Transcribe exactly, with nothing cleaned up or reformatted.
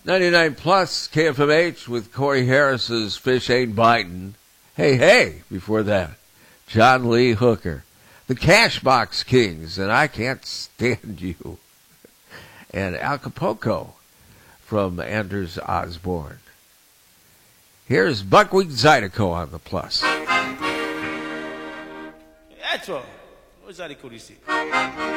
ninety-nine plus K F M H with Corey Harris's Fish Ain't Biting. Hey, hey, before that, John Lee Hooker. The Cashbox Kings, and I Can't Stand You. And Acapulco from Anders Osborne. Here's Buckwheat Zydeco on the plus. Eto, o Zydeco disse.